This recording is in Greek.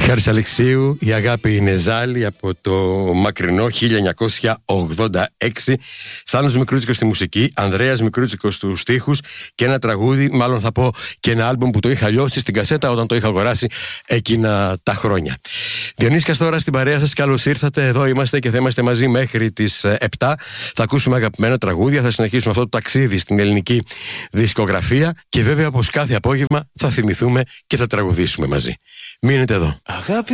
Χάρης Αλεξίου, η αγάπη είναι ζάλη, από το μακρινό 1986. Θάνος Μικρούτσικος στη μουσική, Ανδρέας Μικρούτσικος στους στίχους και ένα τραγούδι, μάλλον θα πω και ένα άλμπουμ που το είχα λιώσει στην κασέτα όταν το είχα αγοράσει εκείνα τα χρόνια. Διονύσης Καστόρας στην παρέα σας, καλώς ήρθατε. Εδώ είμαστε και θα είμαστε μαζί μέχρι τις 7. Θα ακούσουμε αγαπημένα τραγούδια, θα συνεχίσουμε αυτό το ταξίδι στην ελληνική δισκογραφία και βέβαια όπως κάθε απόγευμα θα θυμηθούμε και θα τραγουδήσουμε μαζί. Μείνετε εδώ. Αγάπη